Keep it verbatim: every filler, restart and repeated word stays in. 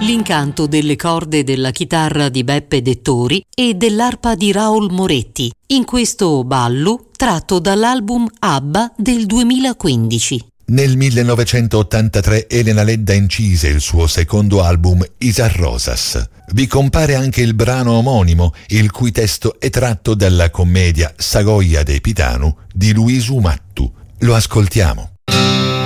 l'incanto delle corde della chitarra di Beppe Dettori e dell'arpa di Raul Moretti, in questo ballo tratto dall'album ABBA del duemilaquindici. Nel millenovecentottantatré Elena Ledda incise il suo secondo album Isar Rosas. Vi compare anche il brano omonimo, il cui testo è tratto dalla commedia Sagoia de Pitanu di Luisu Mattu. Lo ascoltiamo.